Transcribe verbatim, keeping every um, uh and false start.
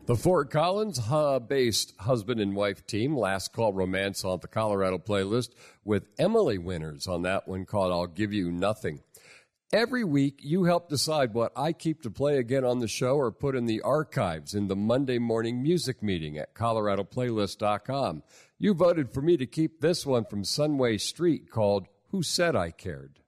The Fort Collins-based husband and wife team, Last Call Romance on the Colorado playlist, with Emily Winters on that one called I'll Give You Nothing. Every week, you help decide what I keep to play again on the show or put in the archives in the Monday morning music meeting at colorado playlist dot com. You voted for me to keep this one from Sunway Street called Who Said I Cared?